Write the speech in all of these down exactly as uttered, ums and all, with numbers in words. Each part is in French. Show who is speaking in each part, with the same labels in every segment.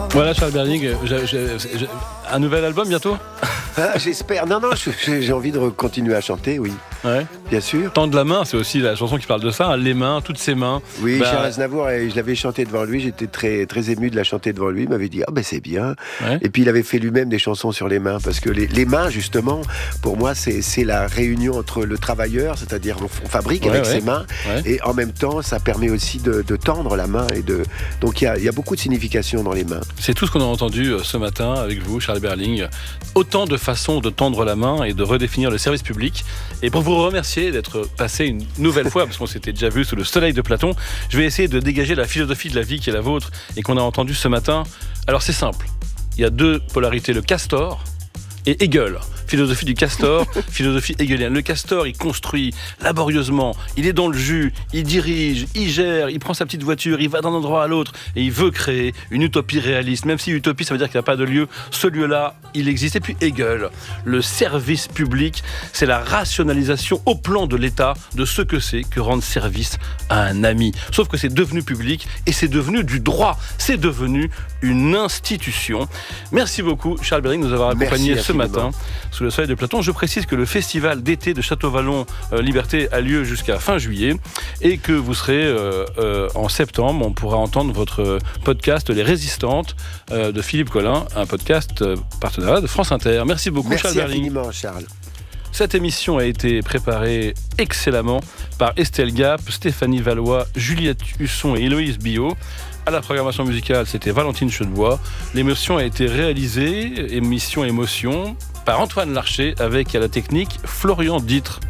Speaker 1: Voilà, Charles Berling, j'ai, j'ai, j'ai, un nouvel album bientôt ?
Speaker 2: Ah, j'espère. Non, non, j'ai, j'ai envie de continuer à chanter, oui.
Speaker 1: Ouais.
Speaker 2: Bien sûr.
Speaker 1: Tendre la main, c'est aussi la chanson qui parle de ça, hein, les mains, toutes ses mains.
Speaker 2: Oui,
Speaker 1: bah...
Speaker 2: Charles Aznavour, je l'avais chanté devant lui, j'étais très, très ému de la chanter devant lui, il m'avait dit « Ah ben c'est bien ouais. ». Et puis il avait fait lui-même des chansons sur les mains, parce que les, les mains, justement, pour moi, c'est, c'est la réunion entre le travailleur, c'est-à-dire on, on fabrique ouais, avec ouais. ses mains, ouais. et en même temps, ça permet aussi de, de tendre la main. Et de... Donc il y a, y a beaucoup de signification dans les mains.
Speaker 1: C'est tout ce qu'on a entendu ce matin avec vous, Charles Berling. Autant de façons de tendre la main et de redéfinir le service public. Et pour vous remercier d'être passé une nouvelle fois, parce qu'on s'était déjà vu sous le soleil de Platon, je vais essayer de dégager la philosophie de la vie qui est la vôtre et qu'on a entendue ce matin. Alors c'est simple, il y a deux polarités, le castor et Hegel. Philosophie du castor, philosophie hegelienne. Le castor, il construit laborieusement, il est dans le jus, il dirige, il gère, il prend sa petite voiture, il va d'un endroit à l'autre et il veut créer une utopie réaliste. Même si utopie, ça veut dire qu'il n'y a pas de lieu, ce lieu-là, il existe. Et puis Hegel, le service public, c'est la rationalisation au plan de l'État de ce que c'est que rendre service à un ami. Sauf que c'est devenu public et c'est devenu du droit. C'est devenu une institution. Merci beaucoup, Charles Berling, de nous avoir accompagnés ce matin sous le soleil de Platon. Je précise que le festival d'été de Château-Vallon euh, Liberté a lieu jusqu'à fin juillet et que vous serez euh, euh, en septembre. On pourra entendre votre podcast Les Résistantes euh, de Philippe Collin, un podcast euh, partenariat de France Inter. Merci beaucoup,
Speaker 2: Merci
Speaker 1: Charles Berling.
Speaker 2: Merci infiniment, Charles.
Speaker 1: Cette émission a été préparée excellemment par Estelle Gap, Stéphanie Valois, Juliette Husson et Héloïse Billot. À la programmation musicale, c'était Valentine Chedebois. L'émission a été réalisée, émission émotion, par Antoine Larcher, avec à la technique Florian Ditre.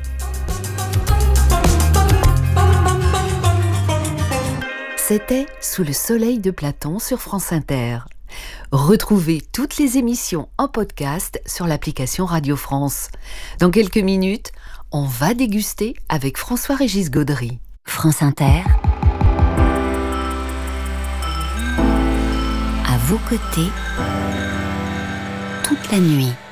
Speaker 3: C'était Sous le soleil de Platon sur France Inter. Retrouvez toutes les émissions en podcast sur l'application Radio France. Dans quelques minutes, on va déguster avec François-Régis Gaudry. France Inter. À vos côtés, toute la nuit.